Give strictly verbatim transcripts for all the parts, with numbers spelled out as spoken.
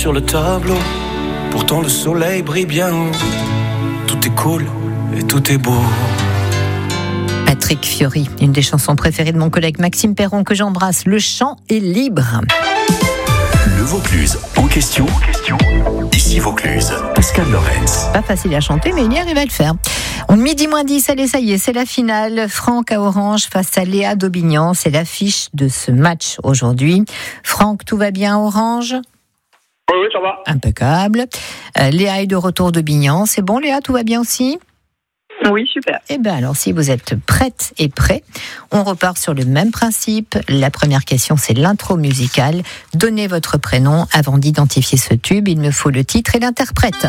sur le tableau. Pourtant le soleil brille bien haut. Tout est cool et tout est beau. Patrick Fiori, une des chansons préférées de mon collègue Maxime Perron que j'embrasse. Le chant est libre. Le Vaucluse en question. Ici Vaucluse, Pascal Lorenz. Pas facile à chanter, mais il y arrive à le faire. On midi moins dix, allez, ça y est, c'est la finale. Franck à Orange face à Léa d'Aubignan. C'est l'affiche de ce match aujourd'hui. Franck, tout va bien à Orange ? Oui, oui, ça va. Impeccable. Euh, Léa est de retour d'Aubignan. C'est bon, Léa, tout va bien aussi ? Oui, super. Eh bien alors, si vous êtes prête et prêt, on repart sur le même principe. La première question, c'est l'intro musicale. Donnez votre prénom avant d'identifier ce tube. Il me faut le titre et l'interprète.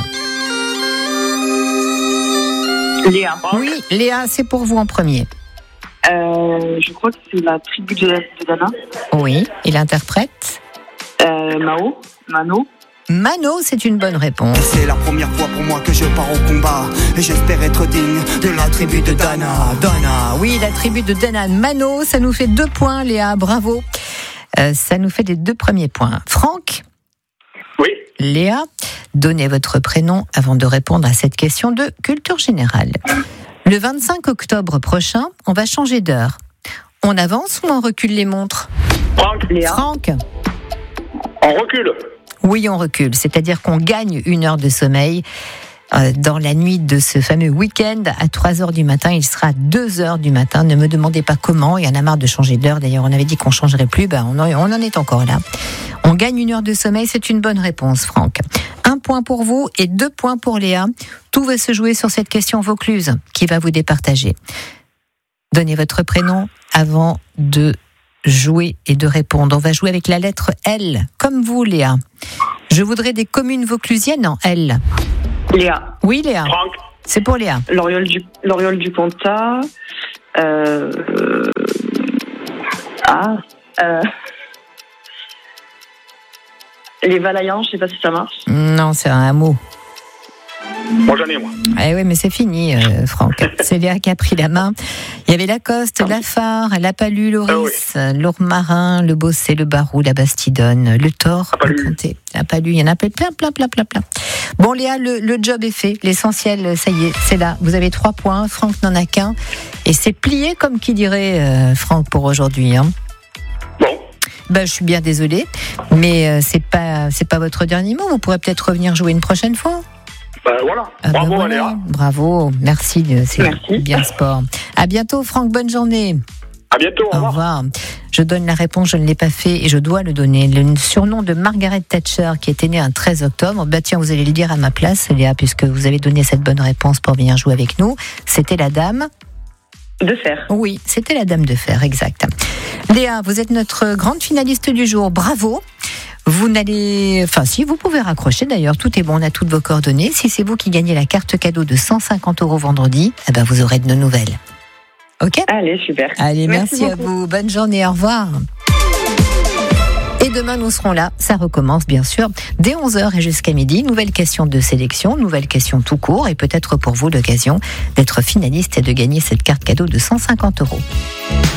Léa. Oui, Léa, c'est pour vous en premier. Euh, je crois que c'est la tribu de, de Dana. Oui, et l'interprète ? Euh, Mao, Mano. Mano, c'est une bonne réponse. C'est la première fois pour moi que je pars au combat. Et j'espère être digne de la tribu de Dana. Dana, Oui, la tribu de Dana. Mano, ça nous fait deux points, Léa, bravo. Euh, ça nous fait les deux premiers points. Franck ? Oui. Léa, donnez votre prénom avant de répondre à cette question de culture générale. Le vingt-cinq octobre prochain, on va changer d'heure. On avance ou on recule les montres ? Franck, Léa. Franck ? On recule. Oui, on recule, c'est-à-dire qu'on gagne une heure de sommeil. Euh, dans la nuit de ce fameux week-end, à trois heures du matin, il sera deux heures du matin. Ne me demandez pas comment, il y en a marre de changer d'heure. D'ailleurs, on avait dit qu'on ne changerait plus, ben on, en, on en est encore là. On gagne une heure de sommeil, c'est une bonne réponse, Franck. Un point pour vous et deux points pour Léa. Tout va se jouer sur cette question Vaucluse qui va vous départager. Donnez votre prénom avant de jouer et de répondre. On va jouer avec la lettre L, comme vous, Léa. Je voudrais des communes vauclusiennes en L. Léa. Oui, Léa. Franck. C'est pour Léa. L'Oriole du, l'Oriole du Pontat. Euh, euh, ah. Euh, les Valayans, je sais pas si ça marche. Non, c'est un hameau. Moi, j'en ai, moi. Eh oui, mais c'est fini, euh, Franck. C'est Léa qui a pris la main. Il y avait la Coste, la Phare, la Palue, l'Oris, ah oui. l'Ourmarin, le Bossé, le Barou, la Bastidonne, le Thor, le Comté, la Palue. Il y en a plein, plein, plein, plein, plein. Bon, Léa, le, le job est fait. L'essentiel, ça y est, c'est là. Vous avez trois points. Franck n'en a qu'un. Et c'est plié, comme qui dirait euh, Franck, pour aujourd'hui. Hein. Bon. Ben, je suis bien désolée, mais euh, c'est pas, c'est pas votre dernier mot. Vous pourrez peut-être revenir jouer une prochaine fois. Ben voilà. Ah Bravo, ben voilà. Léa. Bravo, merci, de, c'est Merci. bien sport. À bientôt, Franck, bonne journée. À bientôt, au Au revoir. revoir. Je donne la réponse, je ne l'ai pas fait et je dois le donner. Le surnom de Margaret Thatcher, qui était née un treize octobre, bah tiens, vous allez le dire à ma place, Léa, puisque vous avez donné cette bonne réponse pour venir jouer avec nous. C'était la dame De fer. Oui, c'était la dame de fer, exact. Léa, vous êtes notre grande finaliste du jour, bravo. Vous n'allez... Enfin, si, vous pouvez raccrocher d'ailleurs, tout est bon, on a toutes vos coordonnées. Si c'est vous qui gagnez la carte cadeau de cent cinquante euros vendredi, eh ben vous aurez de nos nouvelles. Ok ? Allez, super. Allez, merci, merci à vous. Bonne journée, au revoir. Et demain, nous serons là. Ça recommence, bien sûr, dès onze heures et jusqu'à midi. Nouvelle question de sélection, nouvelle question tout court et peut-être pour vous l'occasion d'être finaliste et de gagner cette carte cadeau de cent cinquante euros.